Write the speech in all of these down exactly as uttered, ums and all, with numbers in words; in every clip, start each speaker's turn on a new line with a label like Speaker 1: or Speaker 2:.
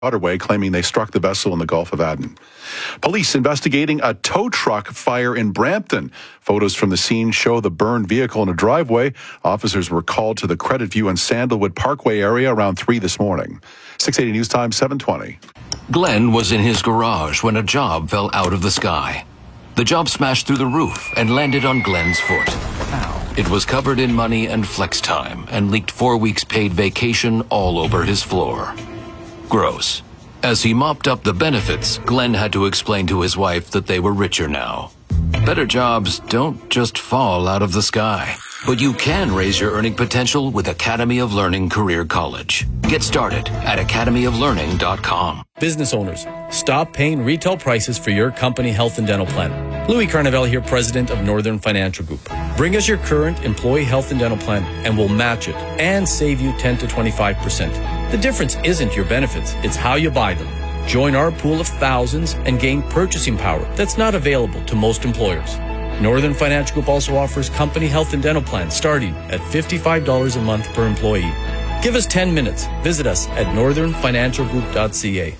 Speaker 1: waterway, claiming they struck the vessel in the Gulf of Aden. Police investigating a tow truck fire in Brampton. Photos from the scene show the burned vehicle in a driveway. Officers were called to the Credit View and Sandalwood Parkway area around three this morning. six eighty News Time, seven twenty.
Speaker 2: Glenn was in his garage when a job fell out of the sky. The job smashed through the roof and landed on Glenn's foot. Ow. It was covered in money and flex time and leaked four weeks paid vacation all over his floor. Gross. As he mopped up the benefits, Glenn had to explain to his wife that they were richer now. Better jobs don't just fall out of the sky, but you can raise your earning potential with Academy of Learning Career College. Get started at academy of learning dot com.
Speaker 3: Business owners, stop paying retail prices for your company health and dental plan. Louis Carnevale here, president of Northern Financial Group. Bring us your current employee health and dental plan and we'll match it and save you ten to twenty-five percent. The difference isn't your benefits, it's how you buy them. Join our pool of thousands and gain purchasing power that's not available to most employers. Northern Financial Group also offers company health and dental plans starting at fifty-five dollars a month per employee. Give us ten minutes. Visit us at northern financial group dot c a.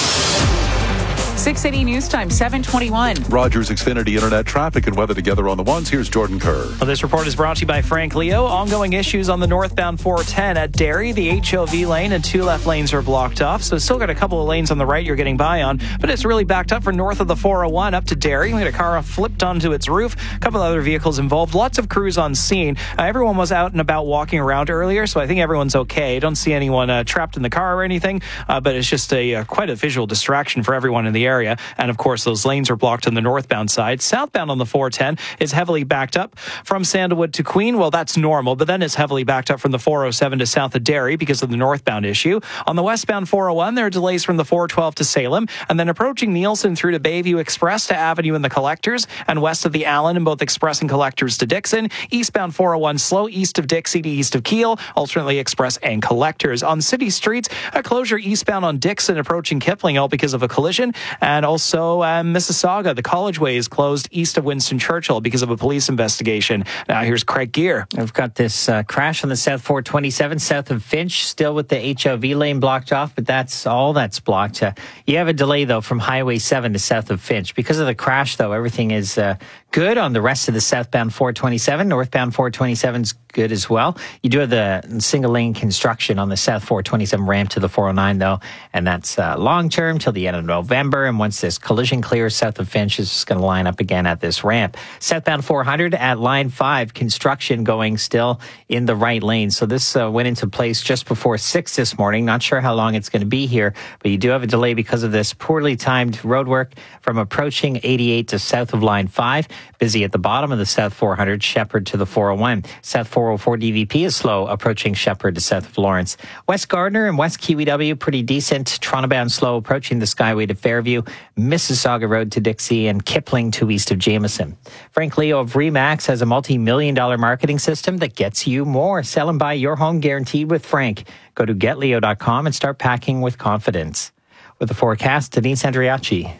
Speaker 4: six eighty News Time, seven twenty-one.
Speaker 1: Rogers Xfinity Internet traffic and weather together on the ones. Here's Jordan Kerr.
Speaker 5: Well, this report is brought to you by Frank Leo. Ongoing issues on the northbound four ten at Derry. The H O V lane and two left lanes are blocked off. So still got a couple of lanes on the right you're getting by on. But it's really backed up for north of the four oh one up to Derry. We had a car flipped onto its roof. A couple other vehicles involved. Lots of crews on scene. Uh, everyone was out and about walking around earlier, so I think everyone's okay. I don't see anyone uh, trapped in the car or anything. Uh, but it's just a uh, quite a visual distraction for everyone in the area. And of course, those lanes are blocked on the northbound side. Southbound on the four ten is heavily backed up from Sandalwood to Queen. Well, that's normal, but then it's heavily backed up from the four oh seven to south of Derry because of the northbound issue. On the westbound four oh one, there are delays from the four twelve to Salem, and then approaching Nielsen through to Bayview Express to Avenue and the Collectors, and west of the Allen in both Express and Collectors to Dixon. Eastbound four oh one slow east of Dixie to east of Kiel, alternately Express and Collectors. On city streets, a closure eastbound on Dixon approaching Kipling, all because of a collision, and also um, Mississauga. The College Way is closed east of Winston Churchill because of a police investigation. Now here's Craig Gear.
Speaker 6: I've got this uh, crash on the South four twenty-seven south of Finch, still with the H O V lane blocked off, but that's all that's blocked. Uh, you have a delay, though, from Highway seven to south of Finch. Because of the crash, though, everything is uh, good on the rest of the southbound four twenty-seven. Northbound four twenty-seven is good as well. You do have the single lane construction on the South four twenty-seven ramp to the four oh nine, though, and that's uh, long term till the end of November. And once this collision clears, south of Finch is just going to line up again at this ramp. Southbound four hundred at line five, construction going still in the right lane. So this uh, went into place just before six this morning. Not sure how long it's going to be here, but you do have a delay because of this poorly timed road work from approaching eighty-eight to south of line five. Busy at the bottom of the South four hundred, Shepherd to the four oh one. South four oh four D V P is slow, approaching Shepherd to south of Lawrence. West Gardner and West Kiwi W, pretty decent. Toronto-bound slow, approaching the Skyway to Fairview. Mississauga Road to Dixie, and Kipling to east of Jameson. Frank Leo of Remax has a multi-million dollar marketing system that gets you more. Sell and buy your home guaranteed with Frank. Go to get leo dot com and start packing with confidence. With the forecast, Denise Andriachi.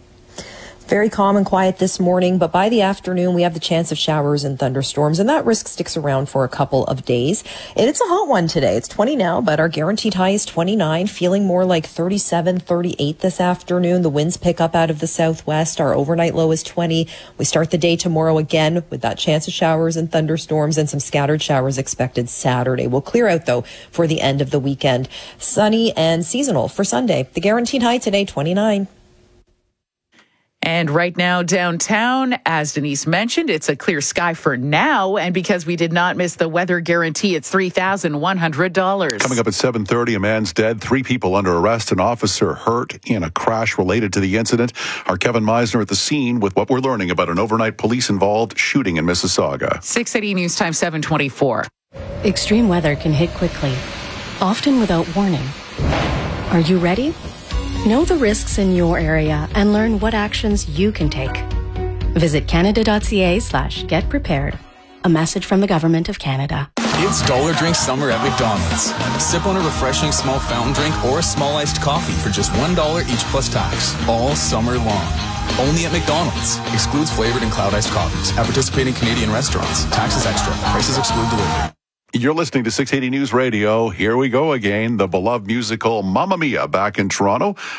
Speaker 7: Very calm and quiet this morning, but by the afternoon, we have the chance of showers and thunderstorms, and that risk sticks around for a couple of days. And it's a hot one today. It's twenty now, but our guaranteed high is twenty-nine, feeling more like thirty-seven, thirty-eight this afternoon. The winds pick up out of the southwest. Our overnight low is twenty. We start the day tomorrow again with that chance of showers and thunderstorms and some scattered showers expected Saturday. We'll clear out, though, for the end of the weekend. Sunny and seasonal for Sunday. The guaranteed high today, twenty-nine.
Speaker 4: And right now downtown, as Denise mentioned, it's a clear sky for now. And because we did not miss the weather guarantee, it's three thousand one hundred dollars.
Speaker 1: Coming up at seven thirty, a man's dead, three people under arrest, an officer hurt in a crash related to the incident. Our Kevin Meisner at the scene with what we're learning about an overnight police-involved shooting in Mississauga.
Speaker 4: six eighty News Time, seven twenty-four.
Speaker 8: Extreme weather can hit quickly, often without warning. Are you ready? Know the risks in your area and learn what actions you can take. Visit canada.ca slash get prepared. A message from the Government of Canada.
Speaker 9: It's Dollar Drink Summer at McDonald's. Sip on a refreshing small fountain drink or a small iced coffee for just one dollar each plus tax, all summer long. Only at McDonald's. Excludes flavored and cloud iced coffees. At participating Canadian restaurants. Taxes extra. Prices exclude delivery.
Speaker 1: You're listening to six eighty News Radio. Here we go again. The beloved musical Mamma Mia back in Toronto.